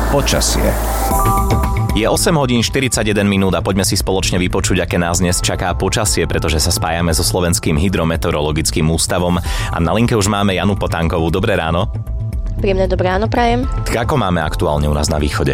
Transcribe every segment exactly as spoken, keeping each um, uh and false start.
Počasie. Je osem hodín štyridsaťjeden minút a poďme si spoločne vypočuť, aké nás dnes čaká počasie, pretože sa spájame so Slovenským hydrometeorologickým ústavom a na linke už máme Janu Potánkovú. Dobré ráno. Príjemné dobré ráno prajem. Tak ako máme aktuálne u nás na východe?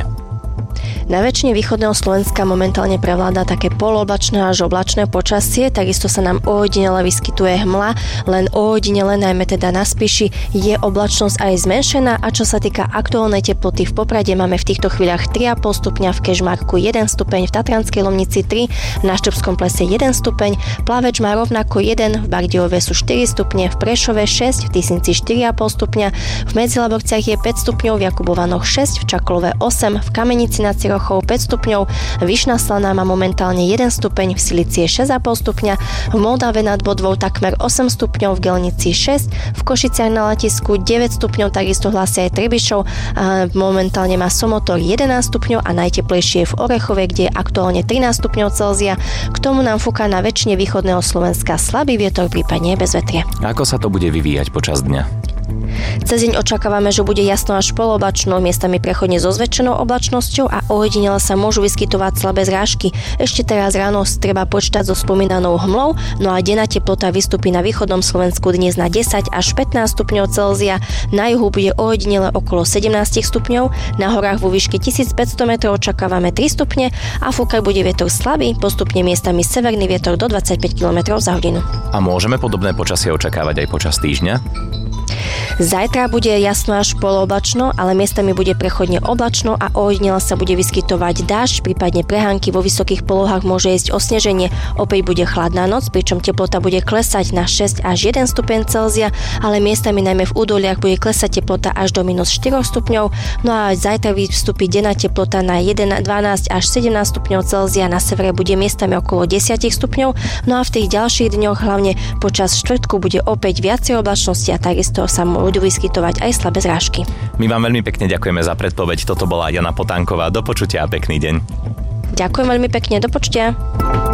Na väčšine východného Slovenska momentálne prevláda také polooblačné až oblačné počasie, takisto sa nám ojedinele vyskytuje hmla, len ojedinele, najmä teda na Spiši, je oblačnosť aj zmenšená a čo sa týka aktuálnej teploty, v Poprade máme v týchto chvíľach tri a pol stupňa, v Kežmarku jeden stupeň, v Tatranskej Lomnici tri, na Štrbskom plese jeden stupeň, Plaveč má rovnako jeden, v Bardejove sú štyri stupne, v Prešove šesť, v Tisnici štyri a pol stupňa, v Medzilaborciach je päť stupňov, v Jakubovanoch šesť, v Čakolove osem, v Kamenici nad Cirochou päť stupňov, Vyšná Slaná má momentálne jeden stupeň, v Silici je šesť a pol stupňa, v Moldave nad Bodvou takmer osem stupňov, v Gelnici šesť, v Košiciach na Letisku deväť stupňov, takisto hlásia aj Trebišov, a momentálne má Somotor jedenásť stupňov a najteplejšie je v Orechove, kde je aktuálne trinásť stupňov Celzia. K tomu nám fúka na väčšine východného Slovenska slabý vietor, prípadne bezvetrie. Ako sa to bude vyvíjať počas dňa? Cez deň očakávame, že bude jasno až polooblačno, miestami prechodne so zväčšenou oblačnosťou a ojedinele sa môžu vyskytovať slabé zrážky. Ešte teraz ráno treba počítať so spomínanou hmlou, no a denná teplota vystúpi na východnom Slovensku dnes na desať až pätnásť stupňov Celzia, na juhu bude ojedinele okolo sedemnásť stupňov, na horách vo výške tisícpäťsto metrov očakávame tri stupne a fúkať bude vietor slabý, postupne miestami severný vietor do dvadsaťpäť kilometrov za hodinu. A môžeme podobné počasie očakávať aj počas týždňa? Zajtra bude jasno až polooblačno, ale miestami bude prechodne oblačno a ojedinele sa bude vyskytovať dážď, prípadne prehánky, vo vysokých polohách môže ísť o sneženie. Opäť bude chladná noc, pričom teplota bude klesať na šesť až jeden stupeň Celzia, ale miestami najmä v údoliach bude klesať teplota až do minus štyri stupňov. No a zajtra vystúpi denná teplota na jeden, dvanásť až sedemnásť stupňov Celzia, na severe bude miestami okolo desať stupňov. No a v tých ďalších dňoch, hlavne počas štvrtku, bude opäť viacej oblačnosti a takisto sa budú vyskytovať aj slabé zrážky. My vám veľmi pekne ďakujeme za predpoveď. Toto bola Jana Potánková. Do počutia a pekný deň. Ďakujem veľmi pekne. Do počutia.